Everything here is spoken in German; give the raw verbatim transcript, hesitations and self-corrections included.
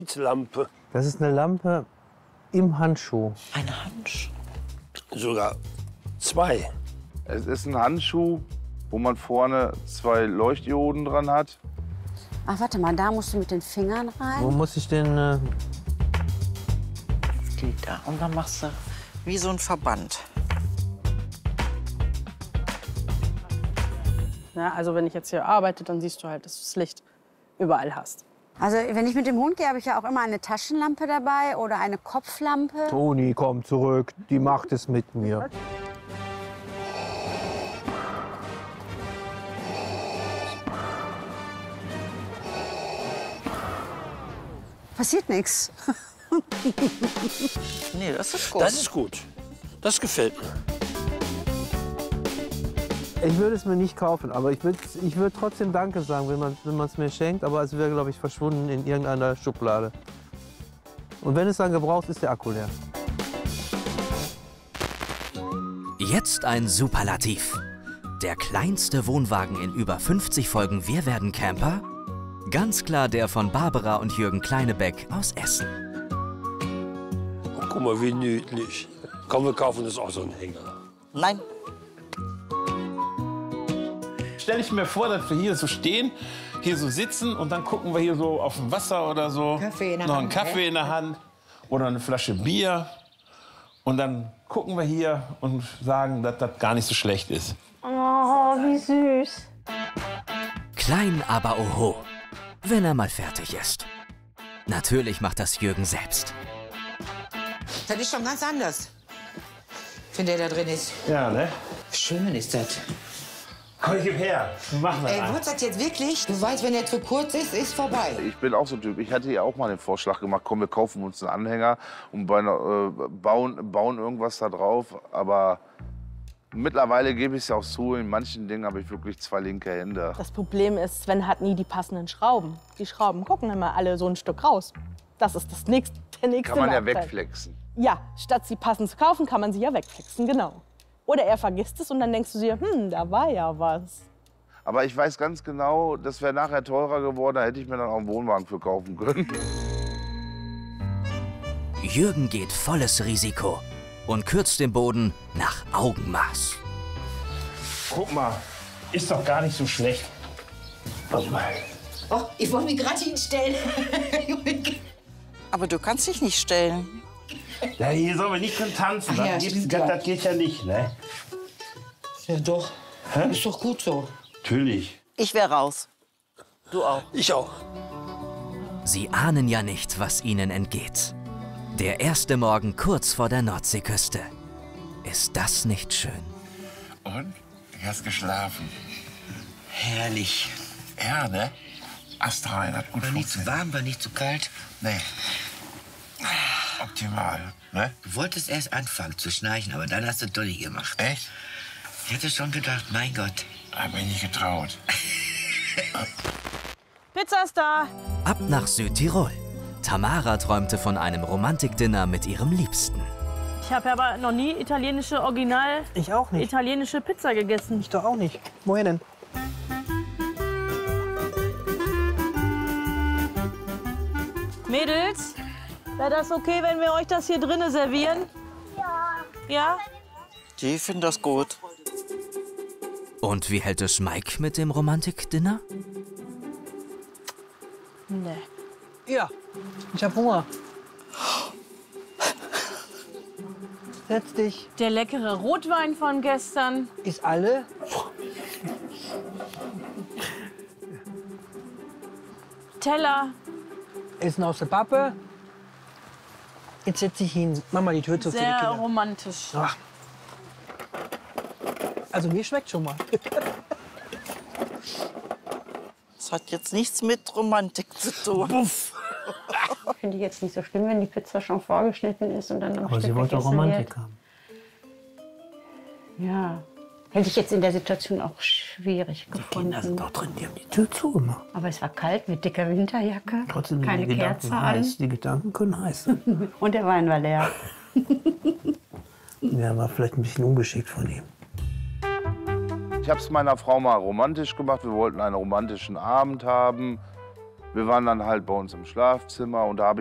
Lampe. Das ist eine Lampe im Handschuh. Ein Handschuh? Sogar zwei. Es ist ein Handschuh, wo man vorne zwei Leuchtdioden dran hat. Ach, warte mal, da musst du mit den Fingern rein. Wo muss ich den... Äh Die da. Und dann machst du wie so ein Verband. Ja, also wenn ich jetzt hier arbeite, dann siehst du halt, dass du das Licht überall hast. Also wenn ich mit dem Hund gehe, habe ich ja auch immer eine Taschenlampe dabei oder eine Kopflampe. Toni, komm zurück. Die macht es mit mir. Passiert nichts. Nee, das ist gut. Das ist gut. Das gefällt mir. Ich würde es mir nicht kaufen, aber ich würde ich würd trotzdem Danke sagen, wenn man wenn es mir schenkt. Aber es wäre, glaube ich, verschwunden in irgendeiner Schublade. Und wenn es dann gebraucht ist, der Akku leer. Jetzt ein Superlativ. Der kleinste Wohnwagen in über fünfzig Folgen Wir werden Camper? Ganz klar der von Barbara und Jürgen Kleinebeck aus Essen. Oh, guck mal, wie niedlich. Komm, wir kaufen uns auch so einen Hänger. Nein. Stelle ich mir vor, dass wir hier so stehen, hier so sitzen und dann gucken wir hier so auf dem Wasser oder so. Kaffee in der noch Hand, einen Kaffee in der Hand oder eine Flasche Bier. Und dann gucken wir hier und sagen, dass das gar nicht so schlecht ist. Oh, wie süß. Klein, aber oho. Wenn er mal fertig ist. Natürlich macht das Jürgen selbst. Das ist schon ganz anders, wenn der da drin ist. Ja, ne? Schön ist das. Komm, gib her. Wir machen das. Ey, wird das jetzt wirklich? Du weißt, wenn der zu kurz ist, ist vorbei. Ich bin auch so ein Typ. Ich hatte ja auch mal den Vorschlag gemacht, komm, wir kaufen uns einen Anhänger und bei einer, äh, bauen, bauen irgendwas da drauf. Aber mittlerweile gebe ich es ja auch zu, in manchen Dingen habe ich wirklich zwei linke Hände. Das Problem ist, Sven hat nie die passenden Schrauben. Die Schrauben gucken immer alle so ein Stück raus. Das ist das nächste, der nächste Kann man ja Nachteil. wegflexen. Ja, statt sie passend zu kaufen, kann man sie ja wegflexen, genau. Oder er vergisst es und dann denkst du dir, hm, da war ja was. Aber ich weiß ganz genau, das wäre nachher teurer geworden, da hätte ich mir dann auch einen Wohnwagen für kaufen können. Jürgen geht volles Risiko und kürzt den Boden nach Augenmaß. Guck mal, ist doch gar nicht so schlecht. Warte mal. Oh, ich wollte mich gerade hinstellen. Aber du kannst dich nicht stellen. Ja, hier sollen wir nicht drin tanzen. Ach ja, das, geht, stimmt, das, ja. das geht ja nicht, ne? Ja, doch. Hä? Ist doch gut so. Natürlich. Ich wäre raus. Du auch. Ich auch. Sie ahnen ja nicht, was ihnen entgeht. Der erste Morgen kurz vor der Nordseeküste. Ist das nicht schön? Und? Du hast geschlafen. Herrlich. Ja, ne? Astrein hat gut War nicht zu funktioniert. warm, war nicht zu kalt. Nee. Optimal, ne? Du wolltest erst anfangen zu schnarchen, aber dann hast du Dolly gemacht. Echt? Ich hätte schon gedacht, mein Gott. Hab mich nicht getraut. Pizza ist da. Ab nach Südtirol. Tamara träumte von einem Romantikdinner mit ihrem Liebsten. Ich habe aber noch nie italienische, original Ich auch nicht. italienische Pizza gegessen. Ich doch auch nicht. Woher denn? Mädels, wäre das okay, wenn wir euch das hier drinnen servieren? Ja. Ja? Die finden das gut. Und wie hält es Mike mit dem Romantikdinner? Nee. Ja, ich hab Hunger. Setz dich. Der leckere Rotwein von gestern. Ist alle? Teller. Essen aus der Pappe. Jetzt setz dich hin. Mach mal die Tür zu für die Sehr Kinder. romantisch. Ach. Also mir schmeckt schon mal. Das hat jetzt nichts mit Romantik zu tun. Finde ich jetzt nicht so schlimm, wenn die Pizza schon vorgeschnitten ist und dann am Aber Stück sie wollte auch gegessen Romantik wird. haben. Ja. Hätte ich jetzt in der Situation auch schwierig Die Kinder sind gefunden. doch drin, die haben die Tür zugemacht. Aber es war kalt mit dicker Winterjacke, Trotzdem sind keine die Kerze Gedanken an heiß. Die Gedanken können heiß sein. und der Wein war leer. Ja, war vielleicht ein bisschen ungeschickt von ihm. Ich habe es meiner Frau mal romantisch gemacht. Wir wollten einen romantischen Abend haben. Wir waren dann halt bei uns im Schlafzimmer und da habe